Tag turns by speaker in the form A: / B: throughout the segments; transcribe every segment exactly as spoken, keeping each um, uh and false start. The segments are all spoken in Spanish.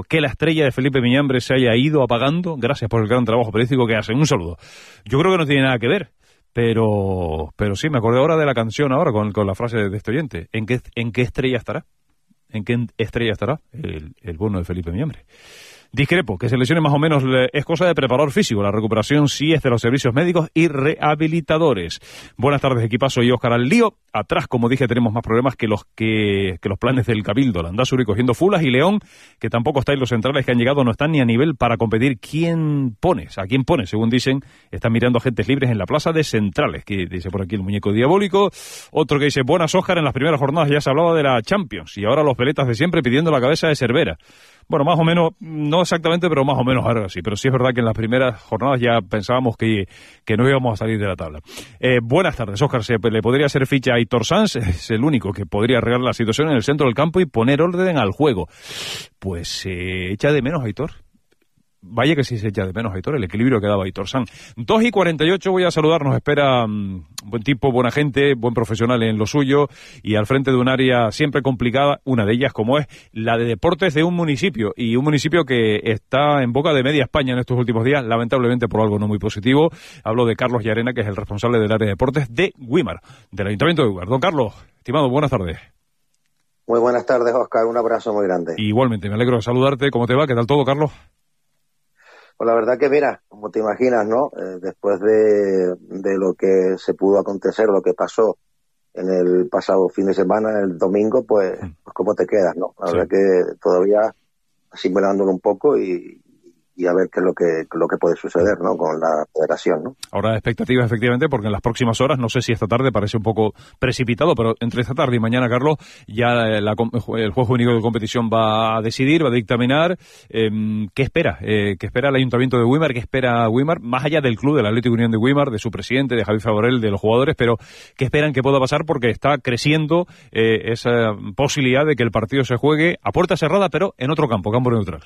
A: que la estrella de Felipe Miñambres se haya ido apagando. Gracias por el gran trabajo periodístico que hacen. Un saludo. Yo creo que no tiene nada que ver, pero pero sí, me acordé ahora de la canción ahora con, con la frase de este oyente. ¿En qué, en qué estrella estará? ¿En qué estrella estará el, el bono de Felipe Miñambres? Discrepo, que se lesione más o menos es cosa de preparador físico. La recuperación sí es de los servicios médicos y rehabilitadores. Buenas tardes, equipazo, y Óscar al lío. Atrás, como dije, tenemos más problemas que los que, que los planes del Cabildo. Landázuri cogiendo fulas y León, que tampoco está en los centrales que han llegado, no están ni a nivel para competir. ¿Quién pones? ¿A quién pones? Según dicen, están mirando agentes libres en la plaza de centrales, que dice por aquí el muñeco diabólico. Otro que dice, buenas, Óscar, en las primeras jornadas ya se hablaba de la Champions y ahora los peletas de siempre pidiendo la cabeza de Cervera. Bueno, más o menos, no exactamente, pero más o menos ahora sí. Pero sí es verdad que en las primeras jornadas ya pensábamos que, que no íbamos a salir de la tabla. Eh, buenas tardes, Óscar. ¿Se le podría hacer ficha a Aitor Sanz? Es el único que podría arreglar la situación en el centro del campo y poner orden al juego. Pues se eh, echa de menos a Aitor. Vaya que sí se echa de menos, Aitor, el equilibrio que daba Aitor Sanz. dos y cuarenta y ocho, voy a saludar, nos espera um, buen tipo, buena gente, buen profesional en lo suyo y al frente de un área siempre complicada, una de ellas como es la de deportes de un municipio, y un municipio que está en boca de media España en estos últimos días, lamentablemente por algo no muy positivo. Hablo de Carlos Llarena, que es el responsable del área de deportes de Güímar, del Ayuntamiento de Güímar. Don Carlos, estimado, buenas tardes.
B: Muy buenas tardes, Óscar, un abrazo muy grande.
A: Igualmente, me alegro de saludarte. ¿Cómo te va? ¿Qué tal todo, Carlos?
B: Pues la verdad que, mira, como te imaginas, ¿no? Eh, después de, de lo que se pudo acontecer, lo que pasó en el pasado fin de semana, el domingo, pues, pues ¿cómo te quedas, no? La sí. verdad que todavía asimilándolo un poco y, y a ver qué es lo que lo que puede suceder, ¿no? Con la federación, ¿no?
A: Ahora expectativas, efectivamente, porque en las próximas horas, no sé si esta tarde parece un poco precipitado, pero entre esta tarde y mañana, Carlos, ya la, el juez único de competición va a decidir, va a dictaminar. Eh, ¿Qué espera? Eh, ¿Qué espera el Ayuntamiento de Güímar? ¿Qué espera Güímar? Más allá del club, del Atlético Unión de Güímar, de su presidente, de Javi Favorel, de los jugadores, pero ¿qué esperan que pueda pasar? Porque está creciendo eh, esa posibilidad de que el partido se juegue a puerta cerrada, pero en otro campo, campo neutral.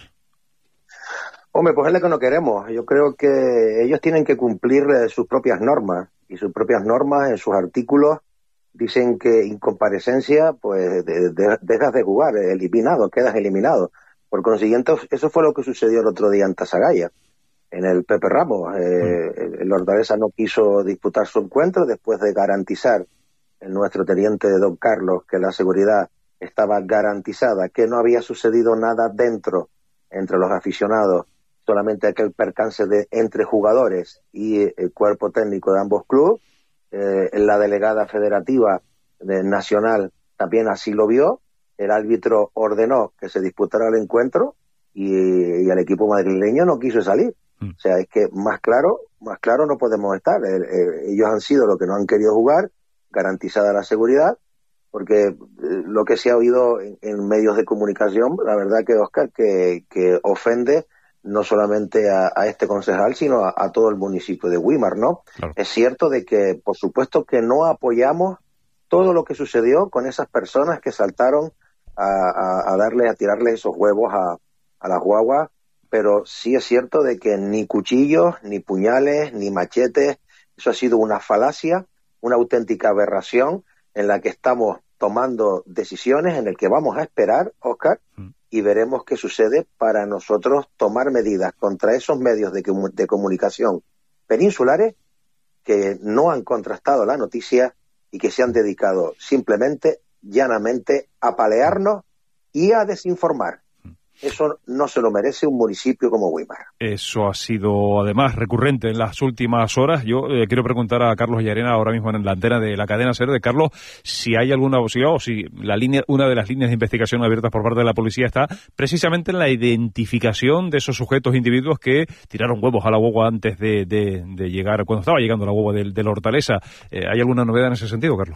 B: Hombre, pues es lo que no queremos. Yo creo que ellos tienen que cumplir eh, sus propias normas, y sus propias normas en sus artículos dicen que incomparecencia, pues de, de, dejas de jugar, eliminado, quedas eliminado. Por consiguiente, eso fue lo que sucedió el otro día en Tasagaya, en el Pepe Ramos. Eh, mm. El Hortaleza no quiso disputar su encuentro después de garantizar el nuestro teniente don Carlos que la seguridad estaba garantizada, que no había sucedido nada dentro entre los aficionados, solamente aquel percance de entre jugadores y el cuerpo técnico de ambos clubes. Eh, la delegada federativa de nacional también así lo vio. El árbitro ordenó que se disputara el encuentro y, y el equipo madrileño no quiso salir. Mm. O sea, es que más claro, más claro no podemos estar. Eh, eh, ellos han sido los que no han querido jugar, garantizada la seguridad, porque eh, lo que se ha oído en, en medios de comunicación, la verdad que, Óscar, que, que ofende no solamente a, a este concejal, sino a, a todo el municipio de Güímar, ¿no? Claro. Es cierto de que, por supuesto, que no apoyamos todo lo que sucedió con esas personas que saltaron a, a, a darle, a tirarle esos huevos a, a las guaguas, pero sí es cierto de que ni cuchillos, ni puñales, ni machetes, eso ha sido una falacia, una auténtica aberración en la que estamos tomando decisiones, en el que vamos a esperar, Óscar, mm. y veremos qué sucede para nosotros tomar medidas contra esos medios de, de comunicación peninsulares que no han contrastado la noticia y que se han dedicado simplemente, llanamente, a palearnos y a desinformar. Eso no se lo merece un municipio como Güímar.
A: Eso ha sido, además, recurrente en las últimas horas. Yo eh, quiero preguntar a Carlos Llarena, ahora mismo en la antena de la cadena SER, de Carlos, si hay alguna posibilidad o si la línea, una de las líneas de investigación abiertas por parte de la policía está precisamente en la identificación de esos sujetos individuos que tiraron huevos a la guagua antes de, de, de llegar, cuando estaba llegando la guagua del, del Hortaleza. Eh, ¿Hay alguna novedad en ese sentido, Carlos?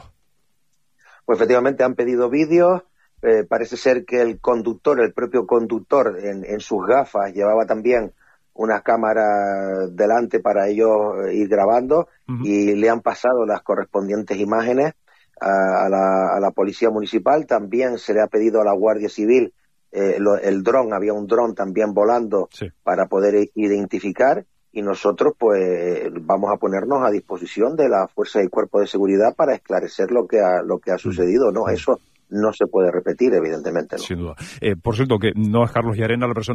B: Pues efectivamente han pedido vídeos. Eh, parece ser que el conductor, el propio conductor, en, en sus gafas llevaba también una cámara delante para ellos ir grabando, uh-huh. y le han pasado las correspondientes imágenes a, a, la, a la policía municipal. También se le ha pedido a la Guardia Civil eh, lo, el dron, había un dron también volando, sí, para poder identificar, y nosotros pues vamos a ponernos a disposición de la fuerza y cuerpo de seguridad para esclarecer lo que ha, lo que ha sucedido, ¿no? Uh-huh. Eso no se puede repetir, evidentemente, ¿no?
A: Sin duda. Eh, por cierto, que no es Carlos Llarena la persona